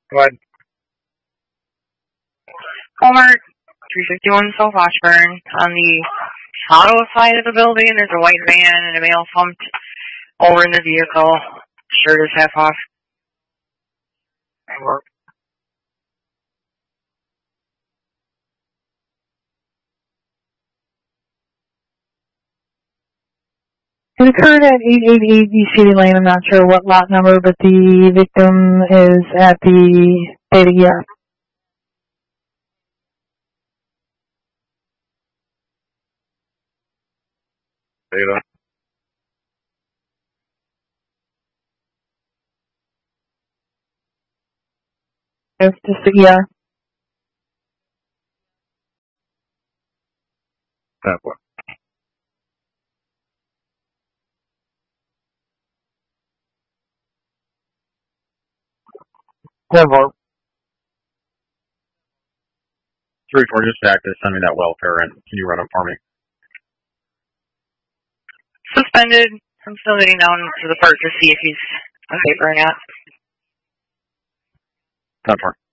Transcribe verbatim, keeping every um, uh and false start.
Go ahead. Walmart, three fifty-one South Washburn. On the auto side of the building, there's a white van and a male slumped over in the vehicle. Shirt is half off. Work. It occurred at eight eighty-eight East City Lane. I'm not sure what lot number, but the victim is at the Beta E R. Beta. It's just the E R. That one. Denver. Three four dispatch is sending that welfare in. Can you run it for me? Suspended. I'm still getting down to the part to see if he's on paper or not. Denver.